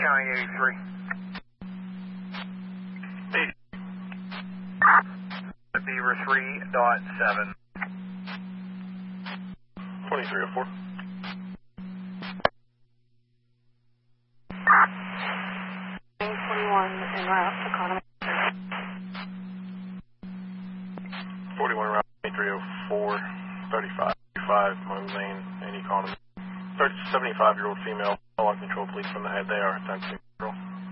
County 83. Beaver 3.7. 2304. 41 en route, economy. 41 route 2304, 35, Moon Lane, and economy. 75-year-old female, uncontrolled police from the head. They are attempting